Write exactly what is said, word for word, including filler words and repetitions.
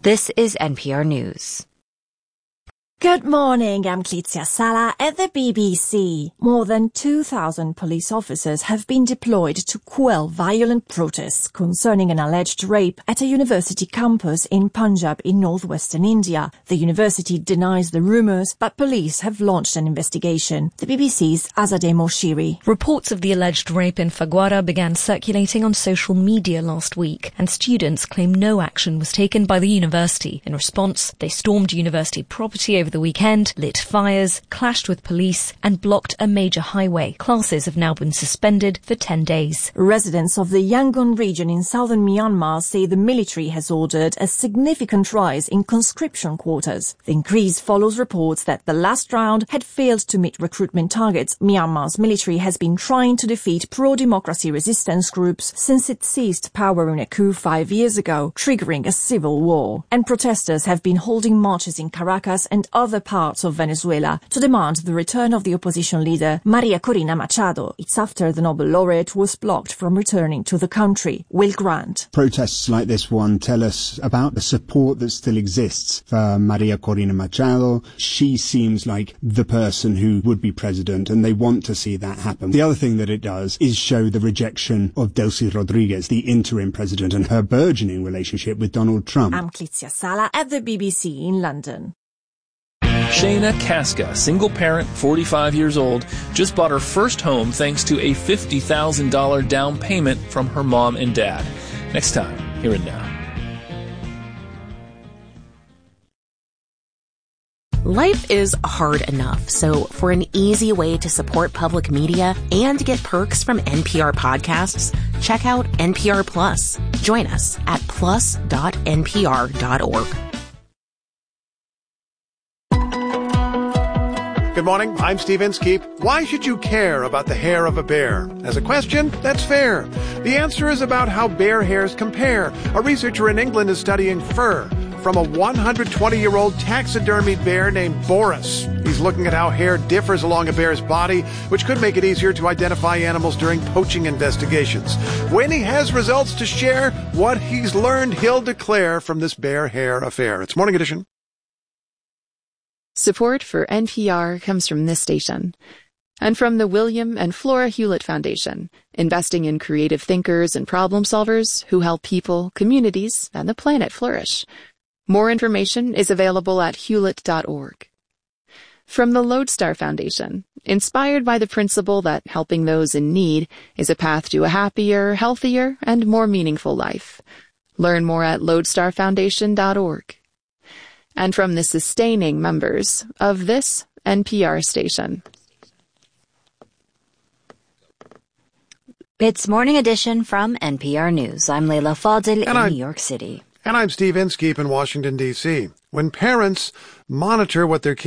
This is N P R News. Good morning, I'm Clizia Sala at the B B C. More than two thousand police officers have been deployed to quell violent protests concerning an alleged rape at a university campus in Punjab in northwestern India. The university denies the rumours, but police have launched an investigation. The B B C's Azadeh Moshiri. Reports of the alleged rape in Phagwara began circulating on social media last week, and students claim no action was taken by the university. In response, they stormed university property over the weekend, lit fires, clashed with police, and blocked a major highway. Classes have now been suspended for ten days. Residents of the Yangon region in southern Myanmar say the military has ordered a significant rise in conscription quotas. The increase follows reports that the last round had failed to meet recruitment targets. Myanmar's military has been trying to defeat pro-democracy resistance groups since it seized power in a coup five years ago, triggering a civil war. And protesters have been holding marches in Caracas and other parts of Venezuela to demand the return of the opposition leader Maria Corina Machado. It's after the Nobel laureate was blocked from returning to the country. Will Grant. Protests like this one tell us about the support that still exists for Maria Corina Machado. She seems like the person who would be president, and they want to see that happen. The other thing that it does is show the rejection of Delcy Rodriguez, the interim president, and her burgeoning relationship with Donald Trump. I'm Clizia Sala at the B B C in London. Shayna Casca, single parent, forty-five years old, just bought her first home thanks to a fifty thousand dollars down payment from her mom and dad. Next time, here and now. Life is hard enough, so for an easy way to support public media and get perks from N P R podcasts, check out N P R Plus. Join us at plus dot n p r dot org. Good morning, I'm Steve Inskeep. Why should you care about the hair of a bear? As a question, that's fair. The answer is about how bear hairs compare. A researcher in England is studying fur from a one hundred twenty-year-old taxidermied bear named Boris. He's looking at how hair differs along a bear's body, which could make it easier to identify animals during poaching investigations. When he has results to share, what he's learned, he'll declare from this bear hair affair. It's Morning Edition. Support for N P R comes from this station and from the William and Flora Hewlett Foundation, investing in creative thinkers and problem solvers who help people, communities, and the planet flourish. More information is available at hewlett dot org. From the Lodestar Foundation, inspired by the principle that helping those in need is a path to a happier, healthier, and more meaningful life. Learn more at lodestar foundation dot org. And from the sustaining members of this N P R station. It's Morning Edition from N P R News. I'm Leila Fadil in I'm, New York City. And I'm Steve Inskeep in Washington, D C When parents monitor what their kids